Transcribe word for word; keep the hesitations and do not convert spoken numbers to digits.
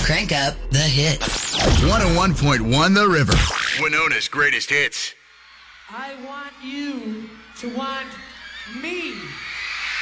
Crank up the hits. one oh one point one The River. Winona's greatest hits. I want you to want me.